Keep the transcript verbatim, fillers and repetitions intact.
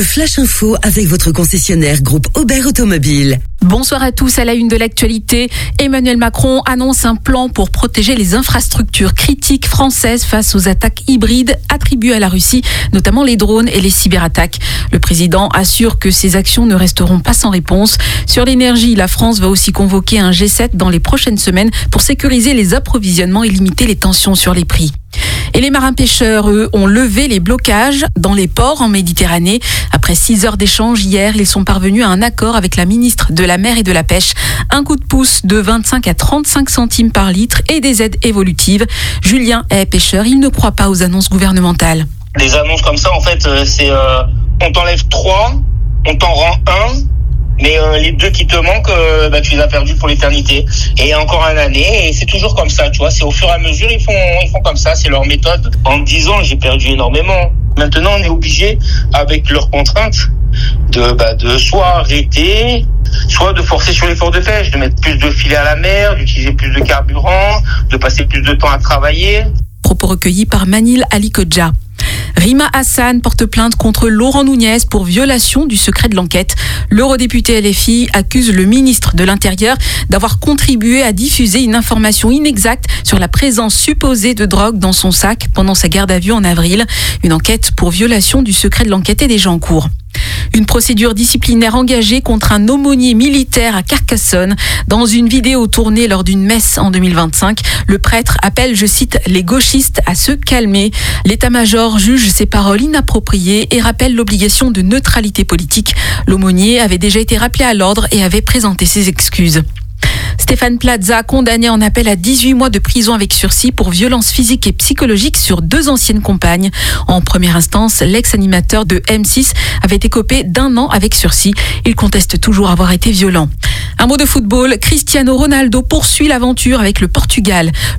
Flash Info avec votre concessionnaire groupe Aubert Automobile. Bonsoir à tous. À la une de l'actualité, Emmanuel Macron annonce un plan pour protéger les infrastructures critiques françaises face aux attaques hybrides attribuées à la Russie, notamment les drones et les cyberattaques. Le président assure que ces actions ne resteront pas sans réponse. Sur l'énergie, la France va aussi convoquer un G sept dans les prochaines semaines pour sécuriser les approvisionnements et limiter les tensions sur les prix. Et les marins-pêcheurs, eux, ont levé les blocages dans les ports en Méditerranée. Après six heures d'échange hier, ils sont parvenus à un accord avec la ministre de la Mer et de la Pêche. Un coup de pouce de vingt-cinq à trente-cinq centimes par litre et des aides évolutives. Julien est pêcheur, il ne croit pas aux annonces gouvernementales. Des annonces comme ça, en fait, c'est euh, on t'enlève trois, on t'en rend un. Mais euh, les deux qui te manquent, euh, bah, tu les as perdus pour l'éternité. Et encore une année, et c'est toujours comme ça, tu vois. C'est au fur et à mesure, ils font, ils font comme ça, c'est leur méthode. En dix ans, j'ai perdu énormément. Maintenant, on est obligé, avec leurs contraintes, de, bah, de soit arrêter, soit de forcer sur l'effort de pêche, de mettre plus de filets à la mer, d'utiliser plus de carburant, de passer plus de temps à travailler. Propos recueillis par Manil Alikodja. Rima Hassan porte plainte contre Laurent Nunez pour violation du secret de l'enquête. L'eurodéputé L F I accuse le ministre de l'Intérieur d'avoir contribué à diffuser une information inexacte sur la présence supposée de drogue dans son sac pendant sa garde à vue en avril. Une enquête pour violation du secret de l'enquête est déjà en cours. Une procédure disciplinaire engagée contre un aumônier militaire à Carcassonne. Dans une vidéo tournée lors d'une messe en deux mille vingt-cinq, le prêtre appelle, je cite, les gauchistes à se calmer. L'état-major juge ces paroles inappropriées et rappelle l'obligation de neutralité politique. L'aumônier avait déjà été rappelé à l'ordre et avait présenté ses excuses. Stéphane Plaza, condamné en appel à dix-huit mois de prison avec sursis pour violences physiques et psychologiques sur deux anciennes compagnes. En première instance, l'ex-animateur de M six avait écopé d'un an avec sursis. Il conteste toujours avoir été violent. Un mot de football, Cristiano Ronaldo poursuit l'aventure avec le Portugal.